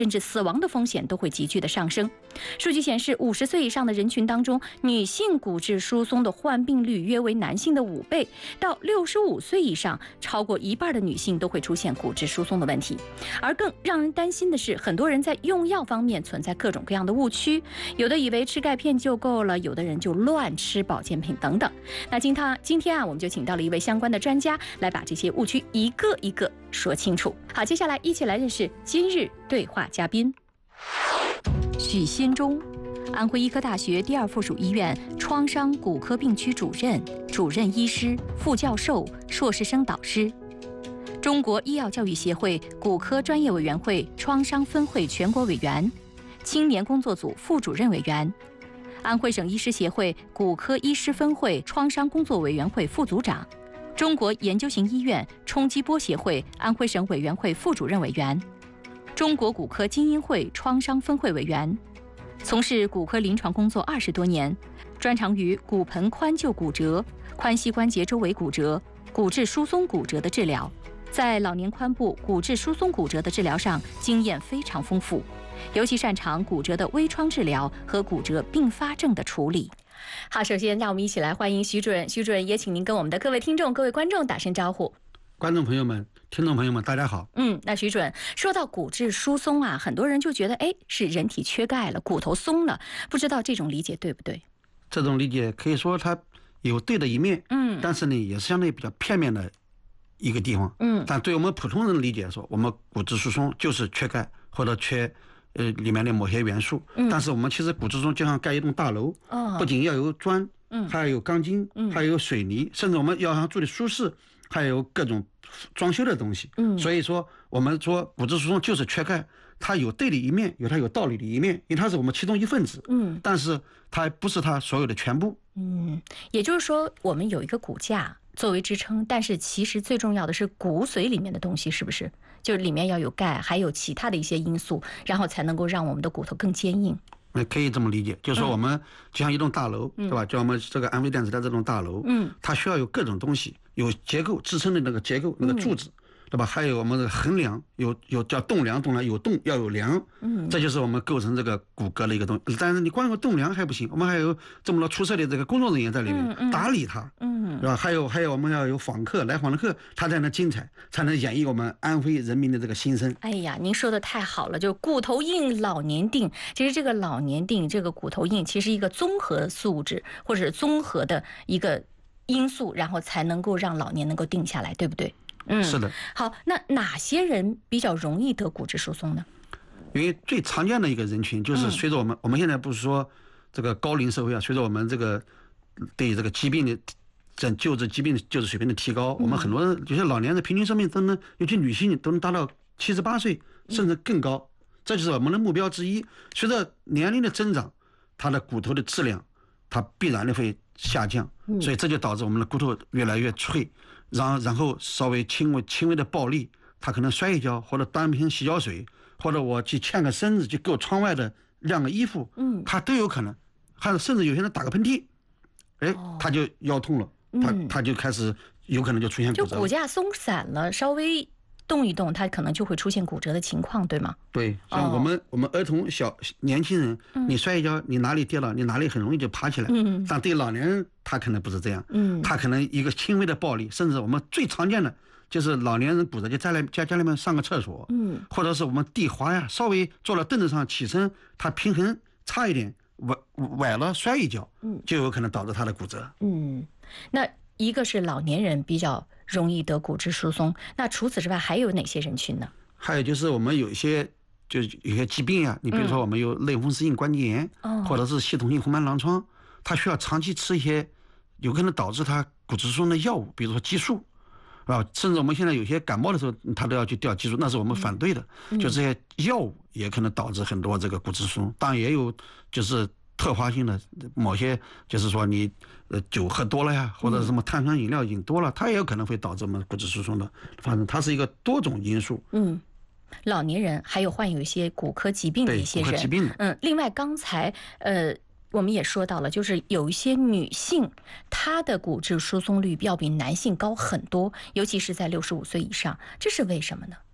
甚至死亡的风险都会急剧的上升。数据显示，50岁以上的人群当中，女性骨质疏松的患病率约为男性的5倍。到65岁以上，超过一半的女性都会出现骨质疏松的问题。而更让人担心的是，很多人在用药方面存在各种各样的误区，有的以为吃钙片就够了，有的人就乱吃保健品等等。那今天我们就请到了一位相关的专家，来把这些误区一个一个说清楚。好，接下来一起来认识今日对话嘉宾。许新忠，安徽医科大学第2附属医院创伤骨科病区主任、主任医师、副教授、硕士生导师，中国医药教育协会骨科专业委员会创伤分会全国委员、青年工作组副主任委员，安徽省医师协会骨科医师分会创伤工作委员会副组长，中国研究型医院冲击波协会安徽省委员会副主任委员，中国骨科精英会创伤分会委员，从事骨科临床工作20多年，专长于骨盆髋臼骨折、髋膝关节周围骨折、骨质疏松骨折的治疗，在老年髋部骨质疏松骨折的治疗上经验非常丰富，尤其擅长骨折的微创治疗和骨折并发症的处理。好，首先让我们一起来欢迎徐主任。徐主任也请您跟我们的各位听众、各位观众打声招呼。 观众朋友们、听众朋友们，大家好。 那徐主任说到骨质疏松啊，很多人就觉得是人体缺钙了，骨头松了，不知道这种理解对不对？ 这种理解可以说它有对的一面，但是呢也是相对比较片面的一个地方，但对我们普通人的理解说，我们骨质疏松就是缺钙或者缺里面的某些元素，但是我们其实骨质疏松就像盖一栋大楼，不仅要有砖，还要有钢筋，还有水泥，甚至我们要让它住的舒适，还有各种装修的东西，所以说我们说骨质疏松就是缺钙，它有对的一面，有它有道理的一面，因为它是我们其中一份子，但是它不是它所有的全部。 也就是说我们有一个骨架作为支撑，但是其实最重要的是骨髓里面的东西，是不是？就是里面要有钙，还有其他的一些因素，然后才能够让我们的骨头更坚硬。 可以这么理解，就是说我们就像一栋大楼，对吧？就我们这个安徽电子的这栋大楼，它需要有各种东西，有结构支撑的那个结构，那个柱子，对吧？还有我们的横梁，有叫栋梁，有栋要有梁，这就是我们构成这个骨骼的一个东西。但是你光有栋梁还不行，我们还有这么多出色的这个工作人员在里面打理它，是吧？还有我们要有访客，来访的客他才能精彩，才能演绎我们安徽人民的这个心声。 哎呀，您说的太好了，就骨头硬老年定。其实这个老年定，这个骨头硬，其实一个综合素质或者综合的一个因素，然后才能够让老年能够定下来，对不对？ 是的。 好，那哪些人比较容易得骨质疏松呢？ 因为最常见的一个人群就是随着我们现在不是说这个高龄社会啊，随着我们这个对这个疾病的救治水平的提高，我们很多人有些老年人平均寿命都能，尤其女性都能达到78岁甚至更高，这就是我们的目标之一。随着年龄的增长，它的骨头的质量它必然的会下降，所以这就导致我们的骨头越来越脆，然后稍微轻微的暴力，它可能摔一跤，或者端瓶洗脚水，或者我去欠个身子去够窗外的晾个衣服，它都有可能，还有甚至有些人打个喷嚏，他就腰痛了，他就开始有可能就出现骨折， 就骨架松散了，稍微动一动，它可能就会出现骨折的情况，对吗？ 对，像我们儿童年轻人，你摔一跤，你哪里跌了，你哪里很容易就爬起来，但对老年人他可能不是这样，他可能一个轻微的暴力，甚至我们最常见的就是老年人骨折就在家里面上个厕所，或者是我们地滑呀，稍微坐到凳子上起身，他平衡差一点崴了摔一跤，就有可能导致他的骨折。 那一个是老年人比较容易得骨质疏松，那除此之外还有哪些人群呢？ 还有就是我们有一些疾病啊，你比如说我们有类风湿性关节炎，或者是系统性红斑狼疮，它需要长期吃一些有可能导致它骨质疏松的药物，比如说激素，啊，甚至我们现在有些感冒的时候，他都要去吊激素，那是我们反对的。就这些药物也可能导致很多这个骨质疏松，当然也有就是特化性的某些，就是说你酒喝多了呀，或者什么碳酸饮料饮多了，它也有可能会导致我们骨质疏松的发生，它是一个多种因素。 老年人还有患有一些骨科疾病的一些人， 骨科疾病。 另外刚才我们也说到了，就是有一些女性，她的骨质疏松率要比男性高很多，尤其是在65岁以上，这是为什么呢？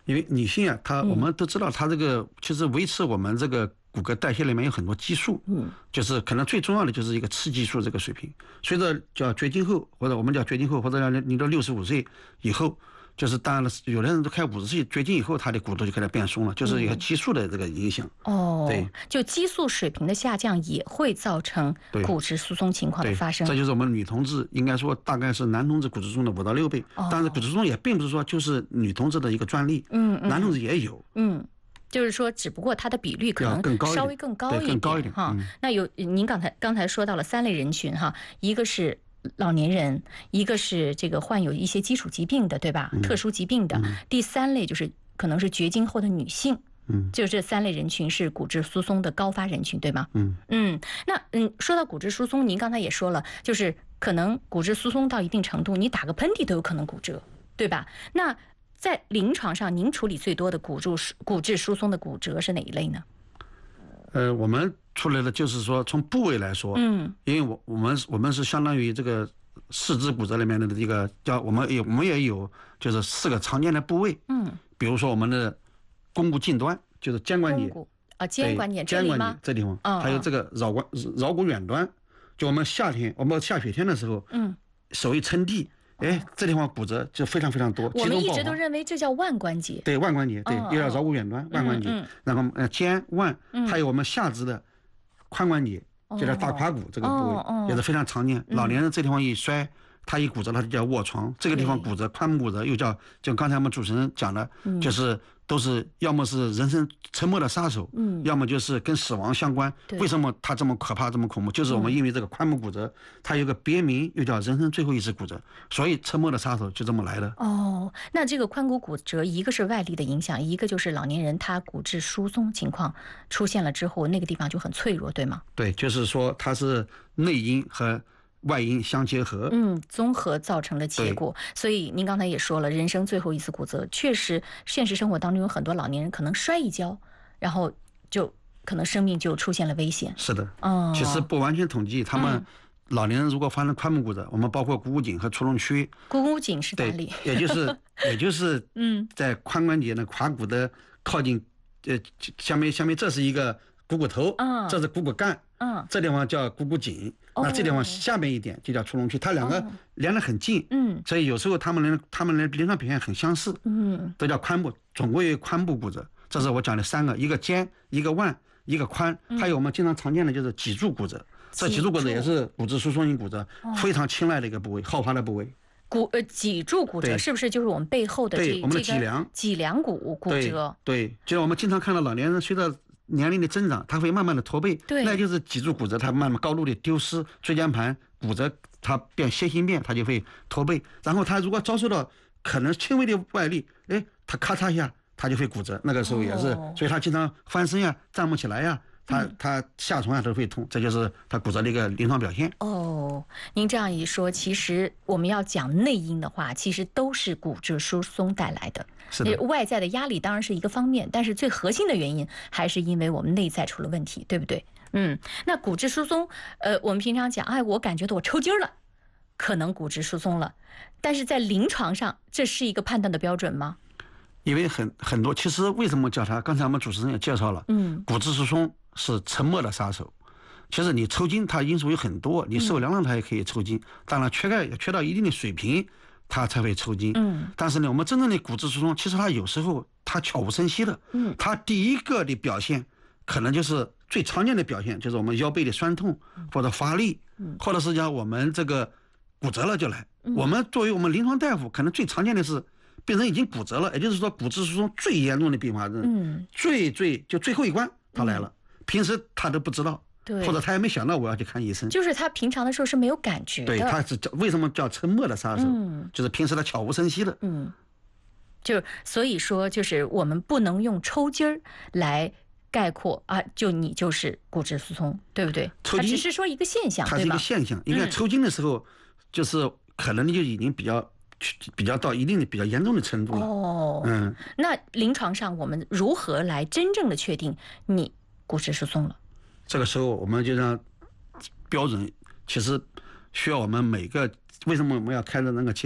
因为女性啊，我们都知道，她这个其实维持我们这个骨骼代谢里面有很多激素，就是可能最重要的就是一个雌激素这个水平。随着叫绝经后，或者我们叫绝经后，或者你到65岁以后，就是当然了，有的人都开50岁绝经以后，他的骨头就开始变松了，就是一个激素的这个影响。对， 就激素水平的下降也会造成骨质疏松情况的发生。 这就是我们女同志应该说大概是男同志骨质疏松的5到6倍。但是骨质疏松也并不是说就是女同志的一个专利，男同志也有。 就是说，只不过它的比率可能稍微更高一点哈。那您刚才说到了3类人群哈，一个是老年人，一个是这个患有一些基础疾病的，对吧？特殊疾病的。第3类就是可能是绝经后的女性。就这3类人群是骨质疏松的高发人群，对吗？那说到骨质疏松，您刚才也说了，就是可能骨质疏松到一定程度，你打个喷嚏都有可能骨折，对吧？那在临床上，您处理最多的骨质疏松的骨折是哪一类呢？ 我们出来的就是说，从部位来说，因为我们是相当于这个四肢骨折里面的一个叫我们也有就是4个常见的部位，比如说我们的肱骨近端，就是肩关节肩关节这里吗？ 这地方，还有这个桡骨远端，就我们下雪天的时候，手一撑地，这地方骨折就非常非常多。 我们一直都认为这叫腕关节。 对，腕关节，对，又叫桡骨远端，腕关节。然后肩腕，还有我们下肢的髋关节，就叫大胯骨这个部位，也是非常常见。老年人这地方一摔，他一骨折，他就叫卧床。这个地方骨折，髋部骨折又叫，就刚才我们主持人讲的，就是都是要么是人生沉默的杀手，要么就是跟死亡相关。为什么它这么可怕，这么恐怖？就是我们因为这个髋部骨折，它有个别名，又叫人生最后一次骨折，所以沉默的杀手就这么来的。 那这个髋骨骨折，一个是外力的影响，一个就是老年人他骨质疏松情况出现了之后，那个地方就很脆弱，对吗？ 对，就是说它是内因和外因相结合， 综合造成的结果。所以您刚才也说了，人生最后一次骨折，确实现实生活当中有很多老年人可能摔一跤，然后就可能生命就出现了危险。 是的，其实不完全统计，他们老年人如果发生髋部骨折，我们包括股骨颈和出龙区。 股骨颈是哪里？ 也就是在髋关节的胯骨的靠近下面这是一个股骨头，这是股骨干，这地方叫股骨颈。那这地方下面一点就叫出龙区，它两个连得很近，所以有时候他们的临床表现很相似，都叫髋部，总归有髋部骨折。这是我讲的3个，一个肩，一个腕，一个髋，还有我们经常常见的就是脊柱骨折。这脊柱骨折也是骨质疏松性骨折，非常青睐的一个部位，好发的部位。 脊柱骨折是不是就是我们背后的我们的脊梁骨骨折？ 对，就是我们经常看到老年人随着年龄的增长，它会慢慢的驼背，那就是脊柱骨折，它慢慢高度的丢失，椎间盘骨折，它变楔形变，它就会驼背。然后它如果遭受到可能轻微的外力，它咔嚓一下，它就会骨折。那个时候也是，所以它经常翻身呀，站不起来呀，它下床都会痛，这就是它骨折的一个临床表现。 您这样一说，其实我们要讲内因的话，其实都是骨质疏松带来的。 是的， 外在的压力当然是一个方面，但是最核心的原因还是因为我们内在出了问题，对不对？那骨质疏松，我们平常讲，我感觉到我抽筋了，可能骨质疏松了，但是在临床上，这是一个判断的标准吗？ 因为很多，其实为什么叫它？刚才我们主持人也介绍了，骨质疏松是沉默的杀手。其实你抽筋，它因素有很多，你受凉了它也可以抽筋，当然缺钙也缺到一定的水平，它才会抽筋。但是呢，我们真正的骨质疏松，其实它有时候它悄无声息的。它第一个的表现，可能就是最常见的表现，就是我们腰背的酸痛或者发力，或者是讲我们这个骨折了就来。我们作为我们临床大夫，可能最常见的是病人已经骨折了，也就是说骨质疏松最严重的并发症，就最后一关他来了，平时他都不知道。或者他也没想到我要去看医生， 就是他平常的时候是没有感觉的。 对，他是为什么叫沉默的杀手？就是平时他悄无声息的。 所以说，就是我们不能用抽筋儿来概括啊，你就是骨质疏松，对不对？它只是说一个现象， 它是一个现象。应该抽筋的时候，就是可能就已经比较到一定的比较严重的程度了。 那临床上我们如何来真正的确定你骨质疏松了？ 这个时候我们就让标准，其实需要我们每个，为什么我们要开的那个节目？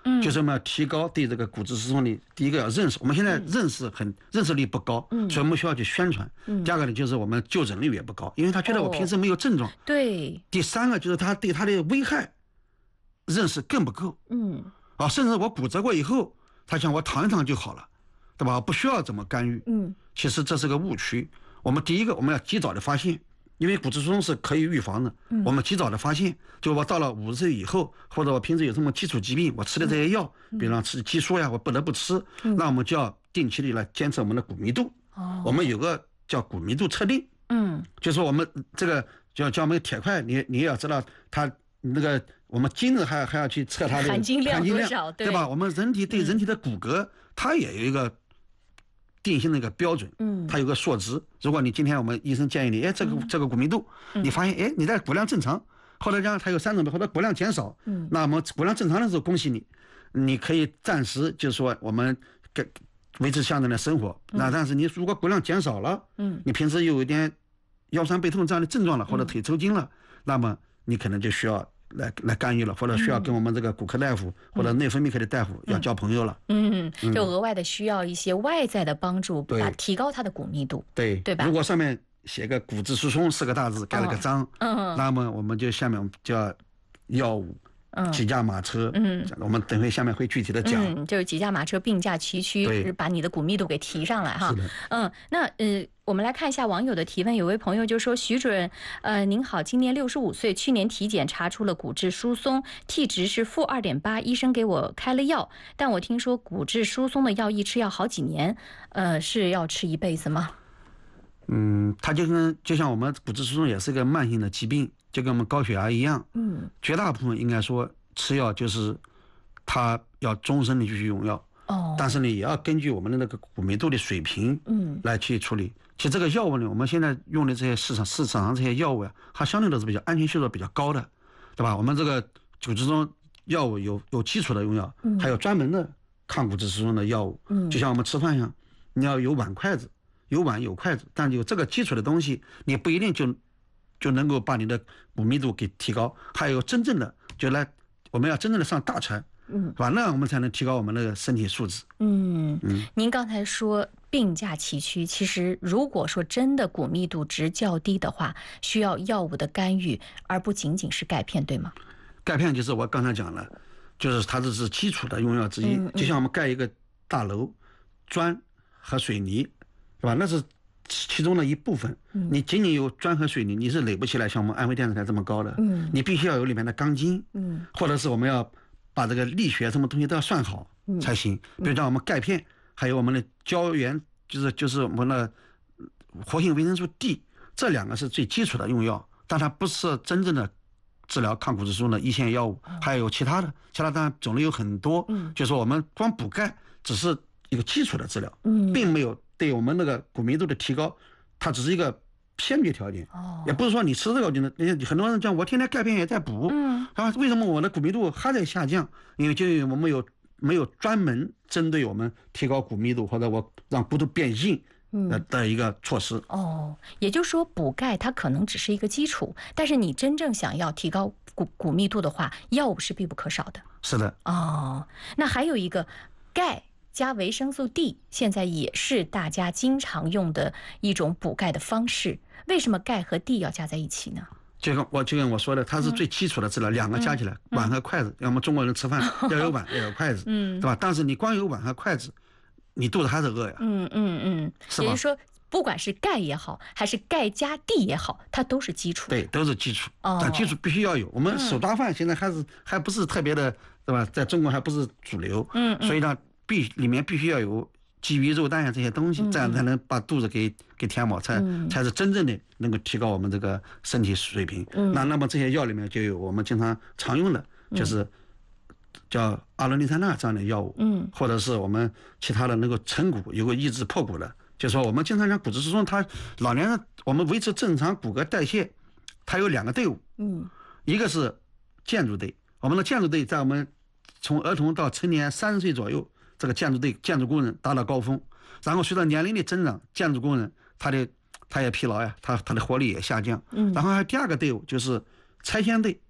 就是我们要提高对这个骨质疏松的第一个要认识，我们现在认识率不高，所以我们需要去宣传。第二个呢，就是我们就诊率也不高，因为他觉得我平时没有症状。 对。 第三个就是他对他的危害认识更不够。甚至我骨折过以后，他想我躺一躺就好了，对吧？不需要怎么干预。其实这是个误区。我们第一个我们要及早的发现。因为骨质疏松是可以预防的，我们及早的发现，就我到了50岁以后，或者我平时有什么基础疾病，我吃的这些药，比如吃激素呀，我不得不吃，那我们就要定期的来监测我们的骨密度。我们有个叫骨密度测定，就说我们这个叫我们铁块，你也要知道它那个我们筋子还要去测它的含金量多少， 对吧？我们人体对人体的骨骼，它也有一个定性的一个标准，它有个数值。如果你今天我们医生建议你，这个骨密度，你发现你的骨量正常，或者讲它有3种，或者骨量减少，那么骨量正常的时候，恭喜你，你可以暂时就是说我们维持相对的生活。那但是你如果骨量减少了，你平时又有一点腰酸背痛这样的症状了，或者腿抽筋了，那么你可能就需要来干预了，或者需要跟我们这个骨科大夫或者内分泌科的大夫要交朋友了。 就额外的需要一些外在的帮助，提高它的骨密度，对吧？ 如果上面写个骨质疏松4个大字，盖了个章，那么我们就下面我们叫药物。几驾马车，我们等会下面会具体的讲， 就是几驾马车并驾齐驱，把你的骨密度给提上来哈。那我们来看一下网友的提问，有位朋友就说：徐主任，您好，今年65岁，去年体检查出了骨质疏松，T 值是-2.8，医生给我开了药，但我听说骨质疏松的药一吃要好几年，是要吃一辈子吗？ 它就像我们骨质疏松也是个慢性的疾病，就跟我们高血压一样。绝大部分应该说吃药就是它要终身的继续用药。但是呢，也要根据我们的那个骨密度的水平，来去处理。其实这个药物呢，我们现在用的这些市场上这些药物呀，它相对都是比较安全系数比较高的，对吧？我们这个骨质疏松药物有基础的用药，还有专门的抗骨质疏松的药物。就像我们吃饭一样，你要有碗筷子。有碗有筷子，但有这个基础的东西，你不一定就能够把你的骨密度给提高。还有真正的我们要真正的上大餐，完了我们才能提高我们的身体素质。 您刚才说并驾齐驱，其实如果说真的骨密度值较低的话，需要药物的干预，而不仅仅是钙片，对吗？ 钙片就是我刚才讲了，就是它这是基础的用药之一，就像我们盖一个大楼，砖和水泥。是吧？那是其中的一部分。你仅仅有砖和水泥，你是垒不起来像我们安徽电视台这么高的。你必须要有里面的钢筋。或者是我们要把这个力学什么东西都要算好才行。比如像我们钙片，还有我们的胶原，就是我们的活性维生素 D， 这2个是最基础的用药，但它不是真正的治疗抗骨质疏松的一线药物。还有其他当然种类有很多。就是说我们光补钙只是一个基础的治疗，并没有对我们那个骨密度的提高，它只是一个先决条件。也不是说你吃这个就能。很多人讲我天天钙片也在补，为什么我的骨密度还在下降？因为我们没有专门针对我们提高骨密度或者我让骨头变硬的一个措施。 也就是说补钙它可能只是一个基础，但是你真正想要提高骨密度的话，药物是必不可少的。 是的。 那还有一个钙加维生素 D， 现在也是大家经常用的一种补钙的方式。为什么钙和 D 要加在一起呢？ 就跟我说的，它是最基础的治疗2个加起来，碗和筷子。要么中国人吃饭要有碗要有筷子，对吧？但是你光有碗和筷子，你肚子还是饿呀。是吧？也就是说，不管是钙也好，还是钙加 D 也好，它都是基础。 对，都是基础。但基础必须要有。我们手抓饭现在还不是特别的，对吧？在中国还不是主流。所以呢，里面必须要有鸡鱼肉蛋呀这些东西，这样才能把肚子给填饱，才是真正的能够提高我们这个身体水平。那么这些药里面就有我们经常用的，就是叫阿伦利塞钠这样的药物，或者是我们其他的能够成骨，有个抑制破骨的。就是说我们经常讲骨质疏松，它老年人我们维持正常骨骼代谢，它有2个队伍，一个是建筑队，我们的建筑队在我们从儿童到成年30岁左右。这个建筑工人达到高峰，然后随着年龄的增长，建筑工人他也疲劳呀，他的活力也下降。然后还有第2个队伍就是拆迁队，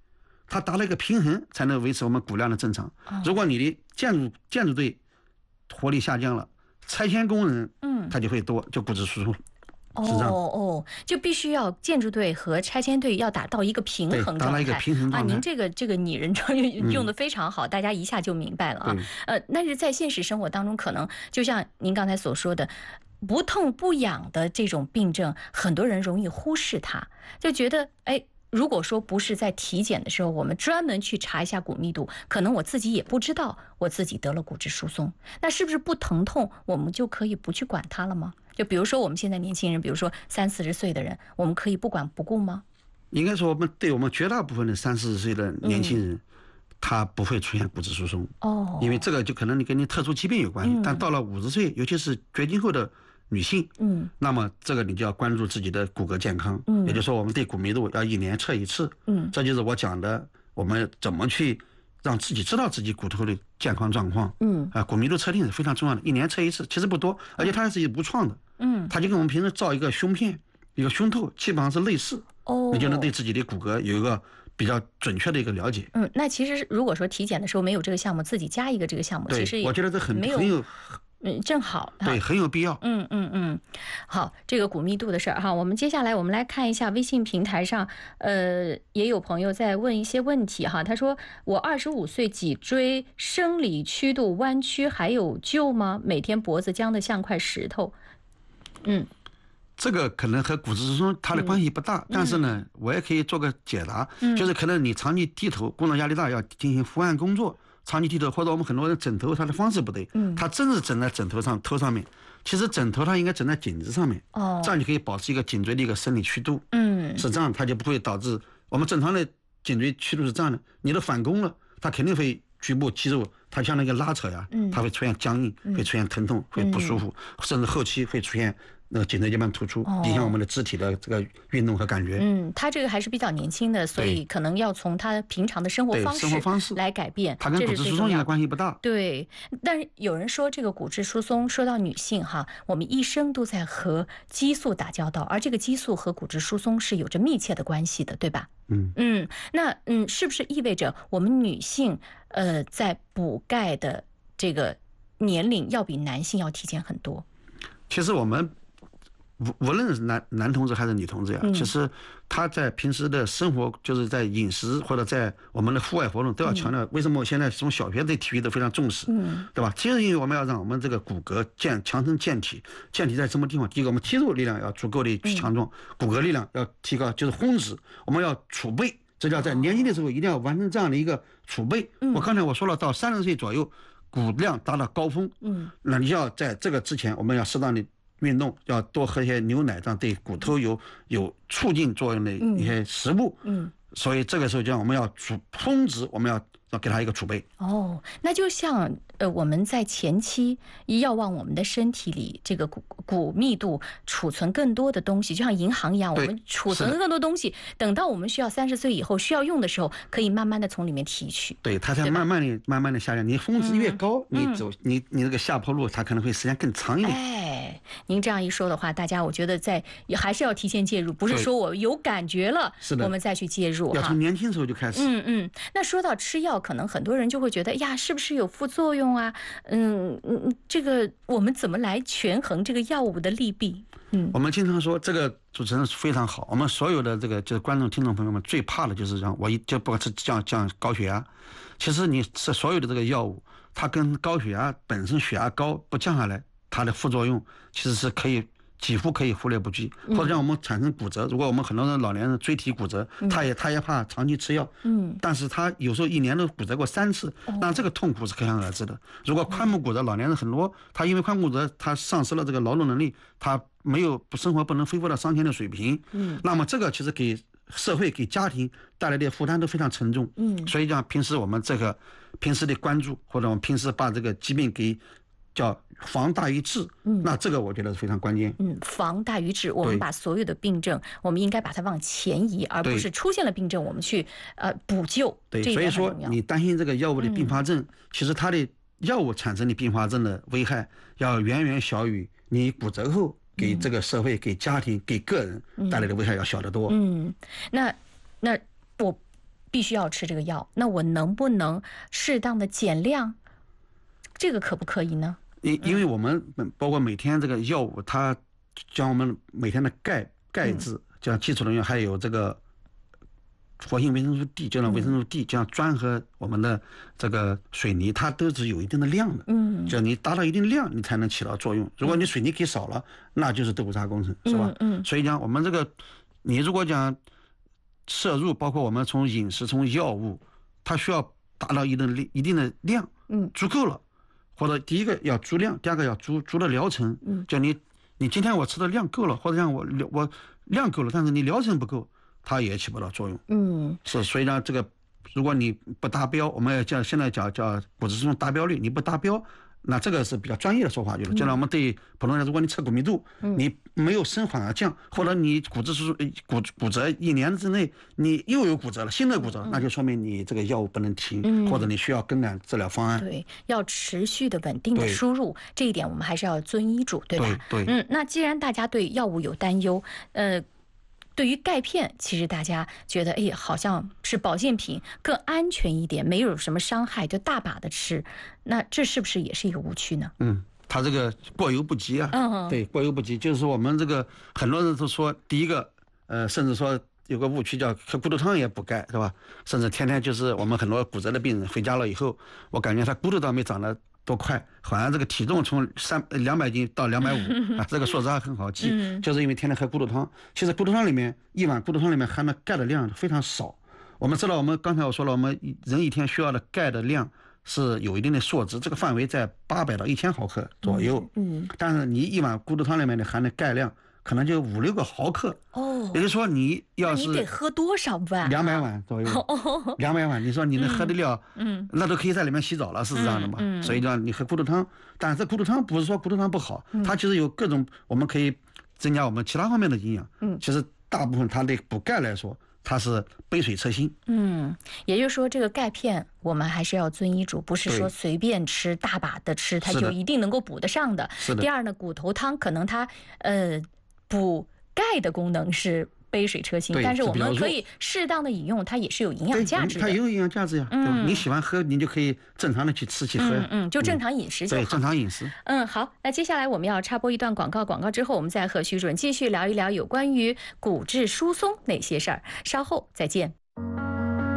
它达到一个平衡，才能维持我们骨量的正常。如果你的建筑队活力下降了，拆迁工人他就会多，就骨质疏松。 就必须要建筑队和拆迁队要达到一个平衡状态， 达到一个平衡状态。 您这个拟人装用的非常好，大家一下就明白了啊。但是在现实生活当中，可能就像您刚才所说的，不痛不痒的这种病症，很多人容易忽视它，就觉得如果说不是在体检的时候，我们专门去查一下骨密度，可能我自己也不知道我自己得了骨质疏松。那是不是不疼痛，我们就可以不去管它了吗？就比如说我们现在年轻人，比如说30-40岁的人，我们可以不管不顾吗？ 应该说我们绝大部分的30-40岁的年轻人，他不会出现骨质疏松。因为这个就可能你跟你特殊疾病有关系。但到了50岁，尤其是绝经后的女性，那么这个你就要关注自己的骨骼健康。也就是说我们对骨密度要1年测一次。这就是我讲的，我们怎么去让自己知道自己骨头的健康状况。骨密度测定是非常重要的，1年测一次，其实不多，而且它还是无创的。它就跟我们平时照一个胸片、一个胸透，基本上是类似。你就能对自己的骨骼有一个比较准确的一个了解。 那其实如果说体检的时候没有这个项目，自己加一个这个项目，其实我觉得这很有。 正好， 对，很有必要。 好，这个骨密度的事儿哈，我们接下来我们来看一下微信平台上，也有朋友在问一些问题哈。他说，我25岁，脊椎生理曲度弯曲还有救吗？每天脖子僵得像块石头。 这个可能和骨质疏松它的关系不大，但是呢，我也可以做个解答，就是可能你长期低头，工作压力大，要进行伏案工作。长期低头，或者我们很多人枕头，它的方式不对，它真是枕在枕头上头上面，其实枕头它应该枕在颈子上面，这样你可以保持一个颈椎的一个生理曲度，是这样，它就不会导致我们正常的颈椎曲度是这样的，你的反弓了，它肯定会局部肌肉它像那个拉扯呀，它会出现僵硬，会出现疼痛，会不舒服，甚至后期会出现那个颈椎间盘突出，影响我们的肢体的这个运动和感觉。 他这个还是比较年轻的，所以可能要从他平常的生活方式来改变。 他跟骨质疏松应该关系不大。 对，但是有人说这个骨质疏松，说到女性哈，我们一生都在和激素打交道，而这个激素和骨质疏松是有着密切的关系的，对吧？那是不是意味着我们女性在补钙的这个年龄要比男性要提前很多？ 其实我们无论是男同志还是女同志呀，其实他在平时的生活，就是在饮食或者在我们的户外活动都要强调。为什么我现在从小学对体育都非常重视，对吧？其实因为我们要让我们这个骨骼强身健体，健体在什么地方？第一个，我们肌肉力量要足够的强壮，骨骼力量要提高，就是荤质我们要储备，这叫在年轻的时候一定要完成这样的一个储备。刚才我说了，到30岁左右骨量达到高峰，那你要在这个之前，我们要适当的运动，要多喝一些牛奶，这样对骨头有促进作用的一些食物。所以这个时候我们要峰值，我们要给他一个储备。 那就像我们在前期要往我们的身体里这个骨密度储存更多的东西，就像银行一样，我们储存更多东西，等到我们需要30岁以后需要用的时候，可以慢慢的从里面提取。 对，它才慢慢的下降。你峰值越高，你这个下坡路它可能会时间更长一点。 您这样一说的话，大家我觉得还是要提前介入，不是说我有感觉了我们再去介入， 要从年轻时候就开始。 那说到吃药，可能很多人就会觉得呀，是不是有副作用啊？这个我们怎么来权衡这个药物的利弊？ 我们经常说这个主持人非常好，我们所有的这个就是观众听众朋友们最怕的就是让我就不管是降高血压，其实你是所有的这个药物，它跟高血压本身血压高不降下来，它的副作用其实是几乎可以忽略不计，或者让我们产生骨折。如果我们很多人老年人椎体骨折，他也怕长期吃药，但是他有时候1年都骨折过3次，那这个痛苦是可想而知的。如果髋部骨折，老年人很多，他因为髋部骨折，他丧失了这个劳动能力，他生活不能恢复到当前的水平，那么这个其实给社会给家庭带来的负担都非常沉重。所以讲平时我们平时的关注，或者我们平时把这个疾病给叫防大于治，那这个我觉得是非常关键。 防大于治，我们把所有的病症，我们应该把它往前移，而不是出现了病症我们去补救。 对，所以说你担心这个药物的并发症，其实它的药物产生的并发症的危害要远远小于你骨折后给这个社会、给家庭、给个人带来的危害要小得多。 那我必须要吃这个药，那我能不能适当的减量？这个可不可以呢？ 因为我们包括每天这个药物，它将我们每天的钙质，像基础能源，还有这个活性维生素 D， 就像维生素 D， 像砖和我们的这个水泥，它都是有一定的量的。就你达到一定量，你才能起到作用。如果你水泥给少了，那就是豆腐渣工程，是吧？所以讲我们这个，你如果讲摄入，包括我们从饮食、从药物，它需要达到一定的量，足够了，或者第一个要足量，第二个要足的疗程。就你今天我吃的量够了，或者让我量够了，但是你疗程不够，它也起不到作用。是，所以呢，这个如果你不达标，我们要现在叫骨质疏松达标率，你不达标。那这个是比较专业的说法，就是就让我们对普通人，如果你测骨密度，你没有升反而降，或者你骨折1年之内你又有骨折了，新的骨折，那就说明你这个药物不能停，或者你需要更改治疗方案。 对，要持续的稳定的输入，这一点我们还是要遵医嘱，对吧？ 对。 那既然大家对药物有担忧，对于钙片，其实大家觉得，好像是保健品更安全一点，没有什么伤害，就大把的吃。那这是不是也是一个误区呢？ 它这个过犹不及啊。对，过犹不及，就是说我们这个很多人都说，第一个，甚至说有个误区叫喝骨头汤也补钙，是吧？甚至天天就是我们很多骨折的病人回家了以后，我感觉他骨头倒没长得多快，好像这个体重从200斤到250这个数字还很好记，就是因为天天喝骨头汤。其实骨头汤里面一碗骨头汤里面含的钙的量非常少。我们知道，刚才我说了，我们人一天需要的钙的量是有一定的数值，这个范围在800到1000毫克左右。但是你一碗骨头汤里面的含的钙量可能就5-6个毫克。也就是说你要是你得喝多少碗 ？200碗左右。200碗，你说你能喝得了？那都可以在里面洗澡了，是这样的嘛？所以讲你喝骨头汤，但是骨头汤不是说骨头汤不好，它其实有各种我们可以增加我们其他方面的营养。其实大部分它对补钙来说，它是杯水车薪。 也就是说，这个钙片我们还是要遵医嘱，不是说随便吃大把的吃，它就一定能够补得上的。第二呢，骨头汤可能它补钙的功能是杯水车薪，但是我们可以适当的饮用，它也是有营养价值的。 它也有营养价值呀。你喜欢喝，你就可以正常的去吃去喝。 就正常饮食就好。 对，正常饮食。 好，那接下来我们要插播一段广告，广告之后我们再和徐主任继续聊一聊有关于骨质疏松哪些事儿，稍后再见。